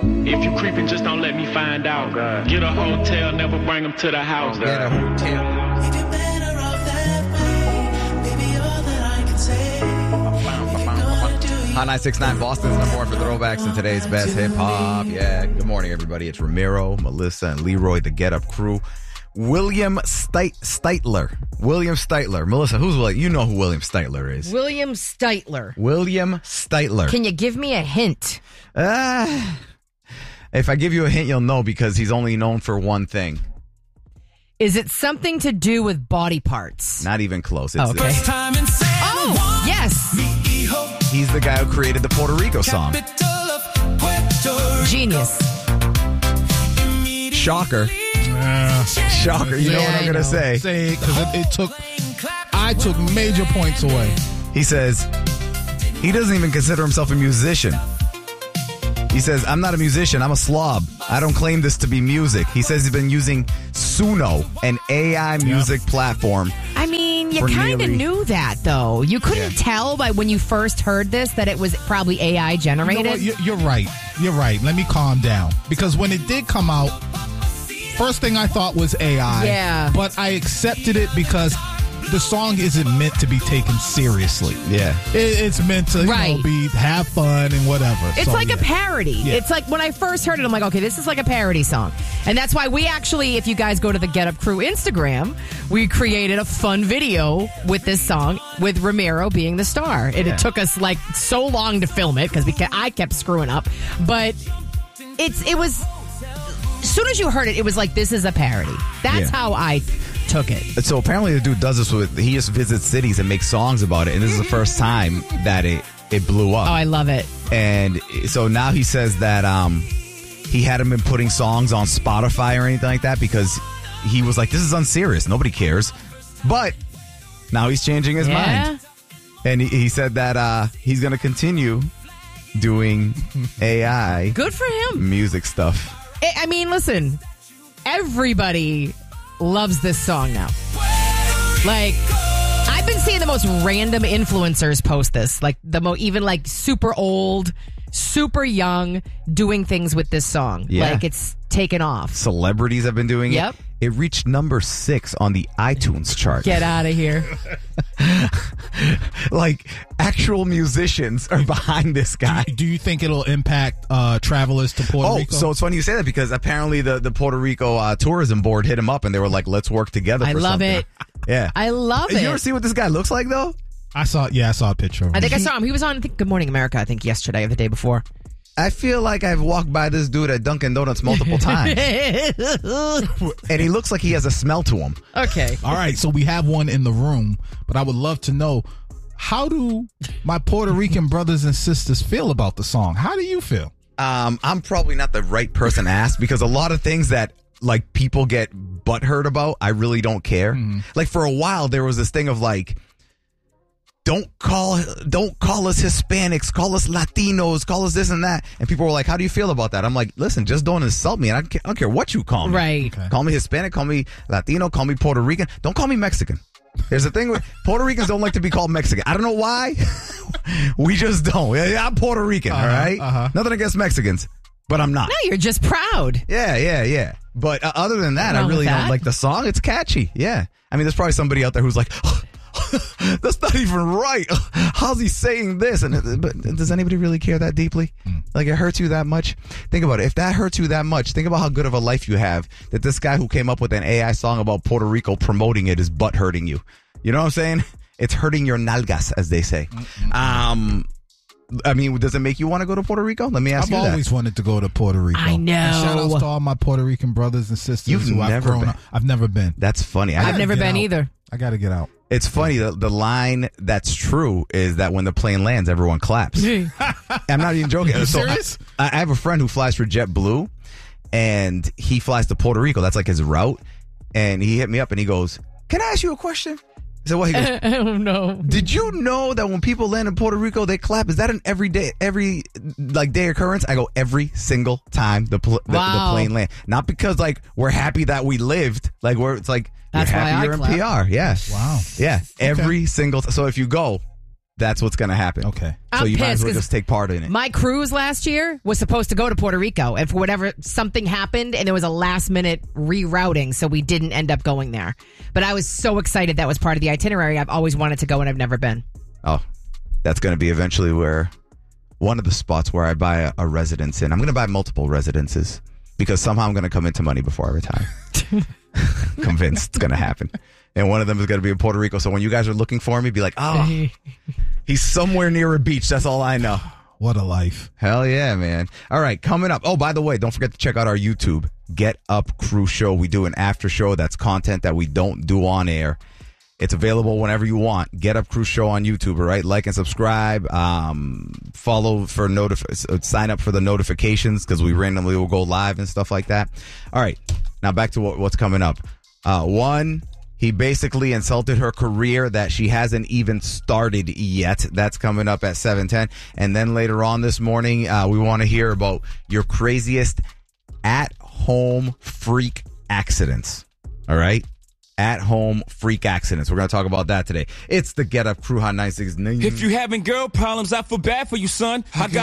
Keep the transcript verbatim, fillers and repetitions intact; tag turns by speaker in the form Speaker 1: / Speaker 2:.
Speaker 1: If you creeping, just don't let me find out. Oh, get a hotel, never bring them to the house.
Speaker 2: Get a hotel. Hot nine six nine Boston's number one for throwbacks and today's best hip hop. Yeah. Good morning, everybody. It's Ramiro, Melissa, and Leroy, the Get Up crew. William Steit- Steitler. William Steitler. Melissa, who's William? You know who William Steitler is.
Speaker 3: William Steitler.
Speaker 2: William Steitler.
Speaker 3: Can you give me a hint?
Speaker 2: Uh, if I give you a hint, you'll know because he's only known for one thing.
Speaker 3: Is it something to do with body parts?
Speaker 2: Not even close. It's,
Speaker 3: oh, okay.
Speaker 2: it's,
Speaker 3: oh, yes.
Speaker 2: He's the guy who created the Puerto Rico song.
Speaker 3: Genius.
Speaker 2: Shocker.
Speaker 4: Uh,
Speaker 2: Shocker. You
Speaker 3: yeah,
Speaker 2: know what I'm going to say.
Speaker 4: Say it, because it, it took, I took major points away.
Speaker 2: He says he doesn't even consider himself a musician. He says, I'm not a musician. I'm a slob. I don't claim this to be music. He says he's been using Suno, an A I music yep. platform.
Speaker 3: I mean, you kind of knew that, though. You couldn't yeah. tell by when you first heard this that it was probably A I generated.
Speaker 4: You know what? You're right. You're right. Let me calm down. Because when it did come out, first thing I thought was A I.
Speaker 3: Yeah.
Speaker 4: But I accepted it because the song isn't meant to be taken seriously.
Speaker 2: Yeah.
Speaker 4: It, it's meant to you
Speaker 3: right.
Speaker 4: know, be have fun and whatever.
Speaker 3: It's
Speaker 4: so,
Speaker 3: like
Speaker 4: yeah.
Speaker 3: a parody.
Speaker 4: Yeah.
Speaker 3: It's like when I first heard it, I'm like, okay, this is like a parody song. And that's why we actually, if you guys go to the Get Up Crew Instagram, we created a fun video with this song with Ramiro being the star. And yeah. it took us like so long to film it because we kept, I kept screwing up. But it's it was, as soon as you heard it, it was like, this is a parody. That's yeah. how I took it.
Speaker 2: So apparently the dude does this with, he just visits cities and makes songs about it. And this is the first time that it, it blew up.
Speaker 3: Oh, I love it.
Speaker 2: And so now he says that um, he hadn't been putting songs on Spotify or anything like that because he was like, this is unserious. Nobody cares. But now he's changing his
Speaker 3: yeah.
Speaker 2: mind. And he, he said that uh, he's going to continue doing A I.
Speaker 3: Good for him.
Speaker 2: Music stuff.
Speaker 3: I mean, listen, everybody loves this song now. Like, I've been seeing the most random influencers post this. Like, the mo- even like super old, super young, doing things with this song.
Speaker 2: Yeah.
Speaker 3: Like, it's taken off.
Speaker 2: Celebrities have been doing
Speaker 3: yep.
Speaker 2: it. It reached number six on the iTunes chart.
Speaker 3: Get out of here.
Speaker 2: Like, actual musicians are behind this guy.
Speaker 4: Do you think it'll impact uh, travelers to Puerto
Speaker 2: oh,
Speaker 4: Rico?
Speaker 2: So it's funny you say that because apparently the, the Puerto Rico uh, tourism board hit him up and they were like, let's work together for
Speaker 3: I love
Speaker 2: something.
Speaker 3: it.
Speaker 2: Yeah.
Speaker 3: I love
Speaker 2: Did
Speaker 3: it.
Speaker 2: you ever see what this guy looks like, though?
Speaker 4: I saw, yeah, I saw a picture of him.
Speaker 3: I think I saw him. He was on, I think, Good Morning America, I think, yesterday or the day before.
Speaker 2: I feel like I've walked by this dude at Dunkin' Donuts multiple times. And he looks like he has a smell to him.
Speaker 3: Okay.
Speaker 4: All right, so we have one in the room, but I would love to know, how do my Puerto Rican brothers and sisters feel about the song? How do you feel?
Speaker 2: Um, I'm probably not the right person to ask because a lot of things that like people get butthurt about, I really don't care. Mm-hmm. Like for a while, there was this thing of like, Don't call don't call us Hispanics, call us Latinos, call us this and that. And people were like, how do you feel about that? I'm like, listen, just don't insult me. And I don't care, I don't care what you call me.
Speaker 3: Right.
Speaker 2: Okay. Call me Hispanic, call me Latino, call me Puerto Rican. Don't call me Mexican. There's a thing with Puerto Ricans don't like to be called Mexican. I don't know why. We just don't. Yeah, I'm Puerto Rican, uh-huh, all right? Uh-huh. Nothing against Mexicans, but I'm not.
Speaker 3: No, you're just proud.
Speaker 2: Yeah, yeah, yeah. But uh, other than that, I really don't like the song. It's catchy. Yeah. I mean, there's probably somebody out there who's like, oh, that's not even right. How's he saying this? And but does anybody really care that deeply? Mm. Like it hurts you that much? Think about it. If that hurts you that much, think about how good of a life you have. That this guy who came up with an A I song about Puerto Rico promoting it is butt hurting you. You know what I'm saying? It's hurting your nalgas, as they say. Mm-mm. Um, I mean, does it make you want to go to Puerto Rico? Let me ask
Speaker 4: I've
Speaker 2: you that.
Speaker 4: I've always wanted to go to Puerto Rico.
Speaker 3: I know.
Speaker 4: And shout out to all my Puerto Rican brothers and sisters.
Speaker 2: You've
Speaker 4: who
Speaker 2: never
Speaker 4: I've grown
Speaker 2: been.
Speaker 4: Up. I've never been.
Speaker 2: That's funny.
Speaker 3: I've never been
Speaker 4: out.
Speaker 3: either.
Speaker 4: I got to get out.
Speaker 2: It's funny, the, the line that's true is that when the plane lands, everyone claps. I'm not even joking.
Speaker 4: Are you
Speaker 2: so
Speaker 4: serious?
Speaker 2: I, I have a friend who flies for JetBlue, and he flies to Puerto Rico. That's like his route. And he hit me up, and he goes, can I ask you a question? I said, what? He goes,
Speaker 3: oh, no.
Speaker 2: Did you know that when people land in Puerto Rico, they clap? Is that an everyday, every like day occurrence? I go, every single time the, pl- the,
Speaker 3: wow.
Speaker 2: the plane land. Not because like we're happy that we lived. Like we're, it's like,
Speaker 3: That's
Speaker 2: you're
Speaker 3: why
Speaker 2: happy
Speaker 3: I
Speaker 2: you're
Speaker 3: clap.
Speaker 2: in P R. Yeah.
Speaker 4: Wow.
Speaker 2: Yeah.
Speaker 4: Okay.
Speaker 2: Every single, t- so if you go, that's what's going to happen.
Speaker 4: Okay.
Speaker 2: So
Speaker 3: I'm
Speaker 2: you might as
Speaker 3: pissed
Speaker 2: well
Speaker 3: 'cause
Speaker 2: just take part in it.
Speaker 3: My cruise last year was supposed to go to Puerto Rico, and for whatever, something happened, and there was a last-minute rerouting, so we didn't end up going there. But I was so excited that was part of the itinerary. I've always wanted to go, and I've never been.
Speaker 2: Oh, that's going to be eventually where one of the spots where I buy a, a residence in. I'm going to buy multiple residences because somehow I'm going to come into money before I retire. Convinced it's going to happen. And one of them is going to be in Puerto Rico. So when you guys are looking for me, be like, oh, he's somewhere near a beach. That's all I know.
Speaker 4: What a life.
Speaker 2: Hell yeah, man. All right, coming up. Oh, by the way, don't forget to check out our YouTube, Get Up Crew Show. We do an after show. That's content that we don't do on air. It's available whenever you want. Get Up Crew Show on YouTube, all right? Like and subscribe. Um, follow for notif- sign up for the notifications because we randomly will go live and stuff like that. All right, now back to what, what's coming up. Uh, one... He basically insulted her career that she hasn't even started yet. That's coming up at seven ten. And then later on this morning, uh, we want to hear about your craziest at-home freak accidents. All right? At-home freak accidents. We're going to talk about that today. It's the Get Up Crew Hot nine six nine.
Speaker 5: If you having girl problems, I feel bad for you, son. I got